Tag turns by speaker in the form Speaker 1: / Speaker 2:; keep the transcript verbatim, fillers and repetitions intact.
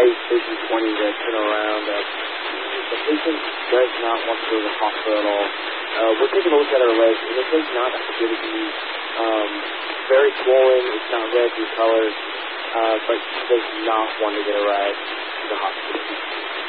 Speaker 1: ice, patient twenty to turn around. Uh, the patient does not want to go to the hospital at all. Uh, we're taking a look at her leg, and it does not appear to be um, very swollen. It's not red in color, uh, but she does not want to get a ride to the hospital.